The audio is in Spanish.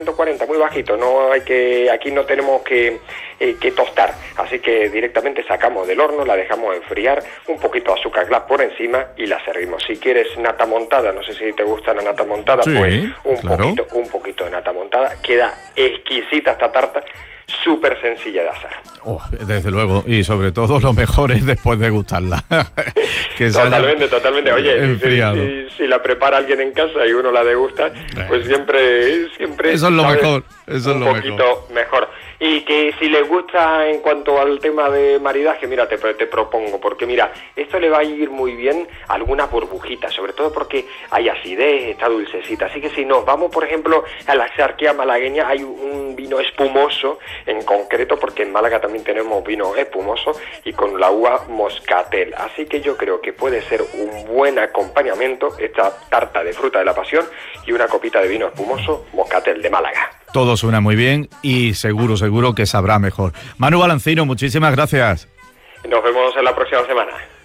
140, muy bajito, no hay que, aquí no tenemos que tostar, así que directamente sacamos del horno, la dejamos enfriar, un poquito de azúcar glass por encima y la servimos. Si quieres nata montada, no sé si te gusta la nata montada, sí, pues claro. un poquito de nata montada, queda exquisita esta tarta, súper sencilla de hacer. Oh, desde luego, y sobre todo lo mejor es después de gustarla. Que Totalmente. Oye, si la prepara alguien en casa y uno la degusta, pues siempre eso es lo mejor. Eso es lo poquito mejor. Y que si les gusta en cuanto al tema de maridaje, mira, te propongo, porque mira, esto le va a ir muy bien a algunas burbujitas, sobre todo porque hay acidez, está dulcecita. Así que si nos vamos, por ejemplo, a la charquía malagueña, hay un vino espumoso en concreto, porque en Málaga también tenemos vino espumoso y con la uva moscatel. Así que yo creo que puede ser un buen acompañamiento esta tarta de fruta de la pasión y una copita de vino espumoso moscatel de Málaga. Todo suena muy bien y seguro que sabrá mejor. Manu Balancino, muchísimas gracias. Nos vemos en la próxima semana.